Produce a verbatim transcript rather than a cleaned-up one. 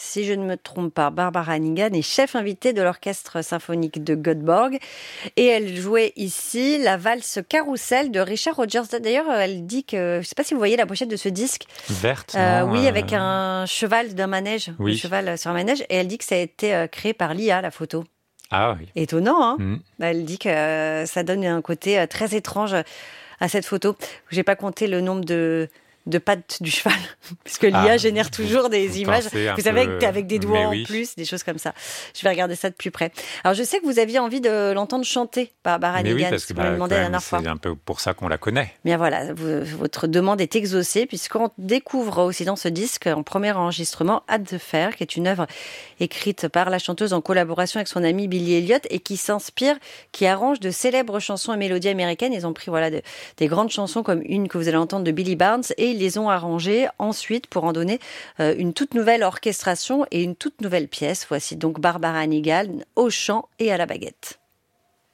si je ne me trompe pas, Barbara Hannigan est chef invitée de l'orchestre symphonique de Göteborg et elle jouait ici la valse Carousel de Richard Rodgers. D'ailleurs, elle dit que, je ne sais pas si vous voyez la pochette de ce disque. Verte, euh, non, Oui, euh... avec un cheval d'un manège, oui. un cheval sur un manège, et elle dit que ça a été créé par l'I A, la photo. Ah oui. Étonnant, hein. Mmh. Elle dit que ça donne un côté très étrange à cette photo. J'ai pas compté le nombre de de pattes du cheval, puisque l'I A ah, génère toujours des vous images. Vous savez, peu... avec des doigts oui. en plus, des choses comme ça. Je vais regarder ça de plus près. Alors, je sais que vous aviez envie de l'entendre chanter, Barbara Hannigan, oui, parce que vous me bah, demandé la dernière fois. C'est un peu pour ça qu'on la connaît. Bien voilà, vous, votre demande est exaucée, puisqu'on découvre aussi dans ce disque, en premier enregistrement, At the Fair, qui est une œuvre écrite par la chanteuse en collaboration avec son ami Billy Elliot et qui s'inspire, qui arrange de célèbres chansons et mélodies américaines. Ils ont pris voilà de, des grandes chansons comme une que vous allez entendre de Billy Barnes et ils les ont arrangées ensuite pour en donner euh, une toute nouvelle orchestration et une toute nouvelle pièce. Voici donc Barbara Hannigan au chant et à la baguette.